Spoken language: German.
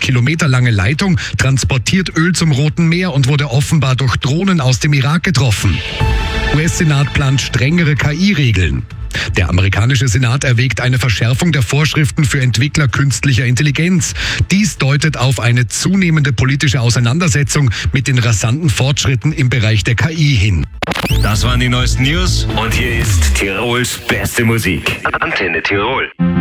Kilometer lange Leitung transportiert Öl zum Roten Meer und wurde offenbar durch Drohnen aus dem Irak getroffen. US-Senat plant strengere KI-Regeln. Der amerikanische Senat erwägt eine Verschärfung der Vorschriften für Entwickler künstlicher Intelligenz. Dies deutet auf eine zunehmende politische Auseinandersetzung mit den rasanten Fortschritten im Bereich der KI hin. Das waren die neuesten News und hier ist Tirols beste Musik. Antenne Tirol.